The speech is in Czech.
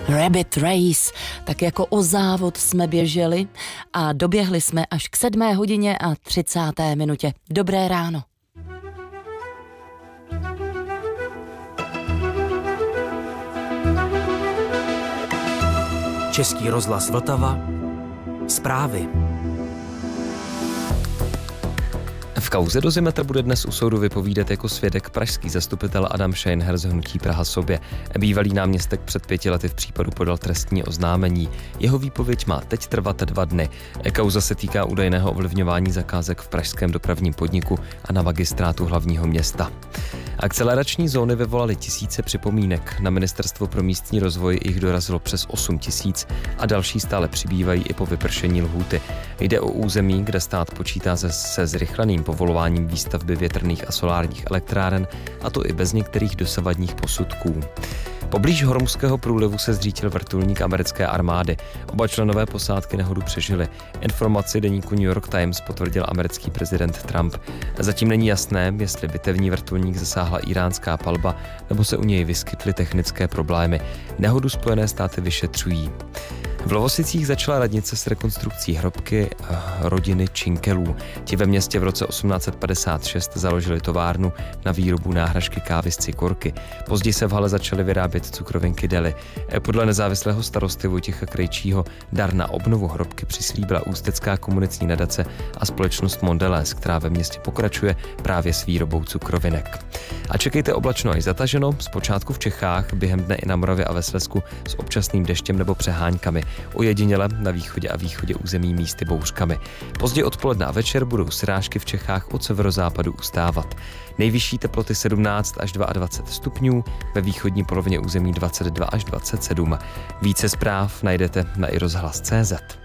Rabbit Race, tak jako o závod jsme běželi a doběhli jsme až k 7:30. Dobré ráno. Český rozhlas Vltava. Zprávy. V kauze Dozimetr bude dnes u soudu vypovídat jako svědek pražský zastupitel Adam Scheinher z hnutí Praha sobě. Bývalý náměstek před 5 lety v případu podal trestní oznámení. Jeho výpověď má teď trvat 2 dny. Kauza se týká údajného ovlivňování zakázek v pražském dopravním podniku a na magistrátu hlavního města. Akcelerační zóny vyvolaly tisíce připomínek. Na Ministerstvo pro místní rozvoj jich dorazilo přes 8 000 a další stále přibývají i po vypršení lhůty. Jde o území, kde stát počítá se zrychleným povolováním výstavby větrných a solárních elektráren, a to i bez některých dosavadních posudků. Poblíž Hormuzského průlivu se zřítil vrtulník americké armády. Oba členové posádky nehodu přežili. Informaci deníku New York Times potvrdil americký prezident Trump. Zatím není jasné, jestli bitevní vrtulník zasáhla íránská palba, nebo se u něj vyskytly technické problémy. Nehodu Spojené státy vyšetřují. V Lovosicích začala radnice s rekonstrukcí hrobky rodiny Činkelů. Ti ve městě v roce 1856 založili továrnu na výrobu náhražky kávy z cikorky. Později se v hale začaly vyrábět cukrovinky Deli. Podle nezávislého starosty Vojtěcha Krejčího dar na obnovu hrobky přislíbila Ústecká komunitní nadace a společnost Mondelez, která ve městě pokračuje právě s výrobou cukrovinek. A čekejte oblačno až zataženo, zpočátku v Čechách, během dne i na Moravě a ve Slezsku s občasným deštěm nebo přeháňkami. Ojediněle na východě a východě území místy bouřkami. Později odpoledne a večer budou srážky v Čechách od severozápadu ustávat. Nejvyšší teploty 17 až 22 stupňů, ve východní polovině území 22 až 27. Více zpráv najdete na iRozhlas.cz.